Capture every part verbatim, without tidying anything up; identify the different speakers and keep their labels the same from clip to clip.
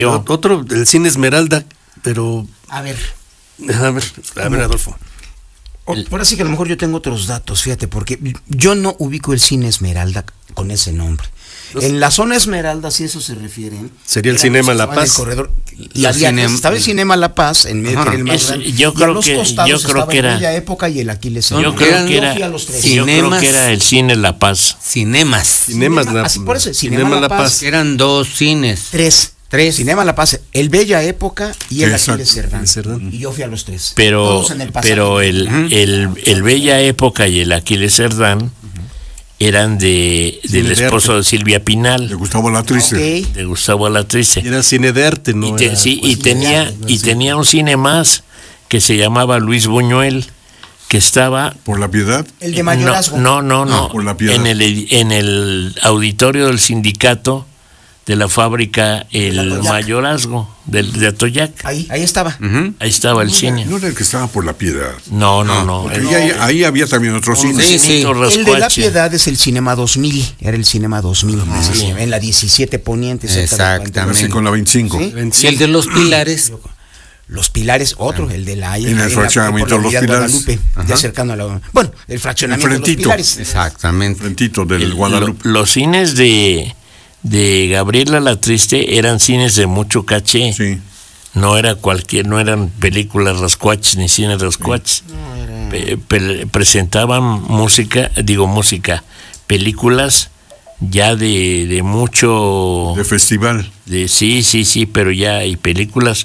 Speaker 1: Otro, el cine Esmeralda, pero...
Speaker 2: A ver.
Speaker 1: A ver, a ver, Adolfo.
Speaker 2: Ahora sí que a lo mejor yo tengo otros datos, fíjate, porque yo no ubico el cine Esmeralda con ese nombre. Los, en la zona Esmeralda, si eso se refieren...
Speaker 1: Sería el Cinema La Paz.
Speaker 2: El corredor, y había, cinem... estaba el Cinema La Paz, en medio del más grande.
Speaker 3: Yo creo que, yo creo que era...
Speaker 2: Bella Época y el Aquiles.
Speaker 3: Yo creo que era... Yo creo que era el Cine La Paz.
Speaker 4: Cinemas.
Speaker 2: Cinemas La Paz. Por eso, Cinema, Cinema La Paz. Paz.
Speaker 4: Eran dos cines.
Speaker 2: Tres. Tres. Cinema La Paz, el Bella Época y el Aquiles Cerdán. Y yo fui a los tres.
Speaker 3: Pero el pero el, uh-huh. el, el Bella Época y el Aquiles Cerdán uh-huh. eran de del de esposo de Silvia Pinal.
Speaker 5: De Gustavo Alatrice.
Speaker 3: Okay. De Gustavo Alatrice.
Speaker 1: Era cine de arte, ¿no?
Speaker 3: Y, te,
Speaker 1: era,
Speaker 3: sí,
Speaker 1: pues,
Speaker 3: y tenía
Speaker 1: arte,
Speaker 3: y
Speaker 1: sí.
Speaker 3: tenía un cine más que se llamaba Luis Buñuel, que estaba...
Speaker 5: ¿Por la Piedad?
Speaker 2: El de Mayorazgo.
Speaker 3: No, no, no. no.
Speaker 5: no por la Piedad.
Speaker 3: En el, en el auditorio del sindicato de la fábrica El Mayorazgo del de Atoyac.
Speaker 2: Ahí, ahí estaba.
Speaker 3: Uh-huh. Ahí estaba el
Speaker 5: no,
Speaker 3: cine.
Speaker 5: No era el que estaba por la Piedad.
Speaker 3: No, no, no.
Speaker 5: no. no ahí, ahí había también otro cine.
Speaker 3: Sí, sí.
Speaker 2: El de la Piedad es el Cinema dos mil. Era el Cinema dos mil. Uh-huh. Sí, en la diecisiete Poniente.
Speaker 4: Exactamente.
Speaker 5: Así con la veinticinco.
Speaker 2: ¿Sí?
Speaker 4: Y el de los Pilares.
Speaker 2: Los Pilares, otro, el de la...
Speaker 5: En el fraccionamiento de los Pilares.
Speaker 2: Guadalupe, ya cercano a la... Bueno, el fraccionamiento
Speaker 5: el
Speaker 2: de los Pilares.
Speaker 4: Exactamente.
Speaker 5: Frentito del
Speaker 3: el,
Speaker 5: Guadalupe.
Speaker 3: Lo, los cines de... de Gabriela Alatriste eran cines de mucho caché.
Speaker 5: Sí.
Speaker 3: No era cualquier, no eran películas rascuaches ni cines rascuaches. Sí. No, era... Pe- pe- presentaban música, digo música, películas ya de, de mucho
Speaker 5: de festival.
Speaker 3: De sí, sí, sí, pero ya hay películas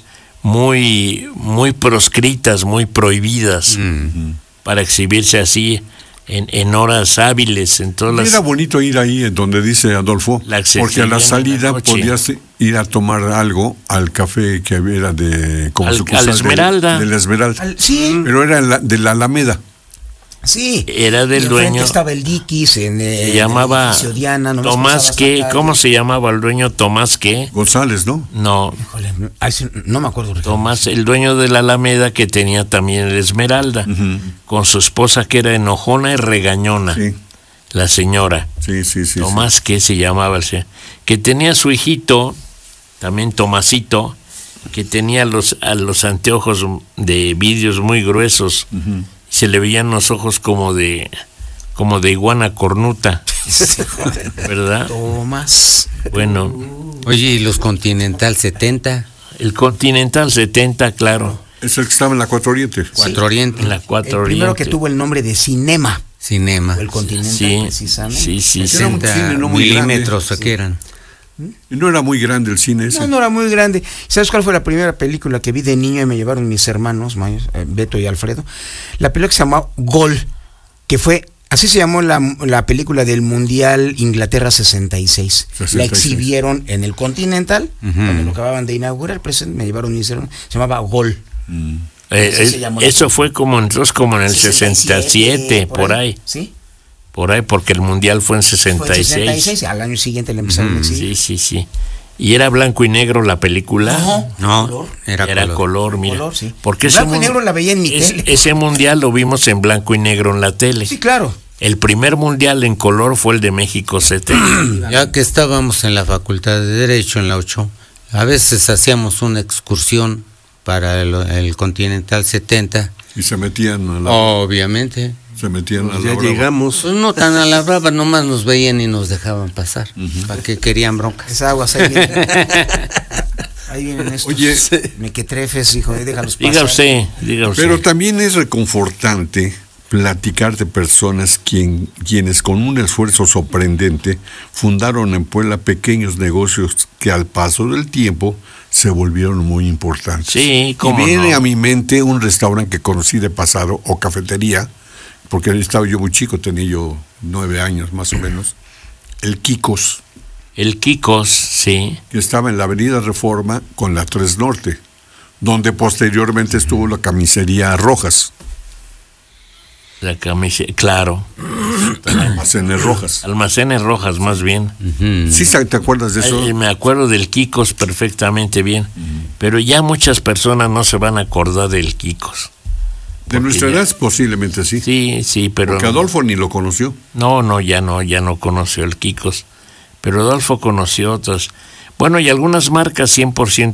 Speaker 3: muy muy proscritas, muy prohibidas mm-hmm. para exhibirse así. En, en horas hábiles, en todas las...
Speaker 5: Era bonito ir ahí, en donde dice Adolfo, porque a la salida la podías ir a tomar algo al café que era de... Como
Speaker 3: al, al Esmeralda.
Speaker 5: De, de la Esmeralda.
Speaker 2: Al, sí.
Speaker 5: Pero era la, de la Alameda.
Speaker 2: Sí.
Speaker 3: Era del
Speaker 2: y
Speaker 3: dueño...
Speaker 2: estaba el Dikis, en
Speaker 3: Se llamaba
Speaker 2: en Diana, no
Speaker 3: Tomás qué, ¿cómo se llamaba el dueño? Tomás qué?
Speaker 5: González, ¿no?
Speaker 3: No.
Speaker 2: Híjole, no me acuerdo. Ricardo.
Speaker 3: Tomás, el dueño de la Alameda, que tenía también el Esmeralda, uh-huh. con su esposa que era enojona y regañona,
Speaker 5: sí.
Speaker 3: la señora.
Speaker 5: Sí, sí, sí.
Speaker 3: Tomás
Speaker 5: sí.
Speaker 3: qué se llamaba el señor, que tenía su hijito, también Tomasito, que tenía los, a los anteojos de vidrios muy gruesos. Uh-huh. Se le veían los ojos como de como de iguana cornuta, ¿verdad?
Speaker 2: Tomás.
Speaker 3: Bueno.
Speaker 4: Oye, ¿y los Continental setenta?
Speaker 3: El Continental setenta, claro.
Speaker 5: Es el que estaba en la Cuatro Oriente.
Speaker 4: Sí. Cuatro Oriente.
Speaker 3: En la Cuatro
Speaker 2: el
Speaker 3: Oriente.
Speaker 2: Primero que tuvo el nombre de Cinema.
Speaker 4: Cinema.
Speaker 2: O el Continental,
Speaker 3: sí,
Speaker 2: precisamente.
Speaker 3: Sí, sí, sí.
Speaker 4: sesenta no milímetros, ¿o qué eran?
Speaker 5: No era muy grande el cine ese.
Speaker 2: No, no era muy grande. ¿Sabes cuál fue la primera película que vi de niño y me llevaron mis hermanos, Beto y Alfredo? La película que se llamó Gol, que fue, así se llamó la, la película del Mundial Inglaterra sesenta y seis. sesenta y seis. La exhibieron en el Continental, uh-huh. cuando lo acababan de inaugurar, me llevaron mis hermanos, se llamaba Gol.
Speaker 3: Mm. Eh, eh, eso fue como entonces como en el sesenta y siete, por, por ahí.
Speaker 2: ahí. ¿Sí?
Speaker 3: Por ahí, porque el mundial fue en sesenta y seis. Fue en sesenta y seis,
Speaker 2: al año siguiente le empezaron mm, a exhibir.
Speaker 3: Sí, sí, sí. ¿Y era blanco y negro la película?
Speaker 2: No,
Speaker 4: no
Speaker 2: color.
Speaker 3: Era, era color. color, mira. Color, sí. Porque
Speaker 2: blanco y negro la veía en mi
Speaker 3: es,
Speaker 2: tele.
Speaker 3: Ese mundial lo vimos en blanco y negro en la tele.
Speaker 2: Sí, claro.
Speaker 3: El primer mundial en color fue el de México setenta.
Speaker 4: Ya que estábamos en la Facultad de Derecho, en la ocho, a veces hacíamos una excursión para el, el Continental setenta.
Speaker 5: Y se metían a la...
Speaker 4: Obviamente.
Speaker 5: Se metían
Speaker 1: pues
Speaker 5: a la
Speaker 1: ya
Speaker 5: brava.
Speaker 1: llegamos.
Speaker 4: Pues no tan a la brava, nomás nos veían y nos dejaban pasar. Uh-huh. ¿Para qué querían broncas?
Speaker 2: Es aguas, ahí vienen. Ahí vienen estos.
Speaker 5: Oye,
Speaker 2: mequetrefes, hijo, déjalos pasar.
Speaker 3: Diga usted, diga usted.
Speaker 5: Pero también es reconfortante platicar de personas quien, quienes con un esfuerzo sorprendente fundaron en Puebla pequeños negocios que al paso del tiempo se volvieron muy importantes.
Speaker 3: Sí, cómo
Speaker 5: y viene
Speaker 3: no.
Speaker 5: a mi mente un restaurante que conocí de pasado, o cafetería, porque estaba yo muy chico, tenía yo nueve años más o menos, el Kikos.
Speaker 3: El Kikos, sí.
Speaker 5: Que estaba en la Avenida Reforma con la tres Norte, donde posteriormente estuvo la camisería Rojas.
Speaker 3: La camiseta, claro.
Speaker 5: Almacenes Rojas.
Speaker 3: Almacenes Rojas, más bien.
Speaker 5: Uh-huh. ¿Sí te acuerdas de eso?
Speaker 3: Ay, me acuerdo del Kikos perfectamente bien, uh-huh. pero ya muchas personas no se van a acordar del Kikos.
Speaker 5: De nuestra edad posiblemente sí.
Speaker 3: Sí, sí, pero...
Speaker 5: Porque Adolfo ni lo conoció.
Speaker 3: No, no, ya no, ya no conoció el Kikos. Pero Adolfo conoció otras. Bueno, y algunas marcas cien por ciento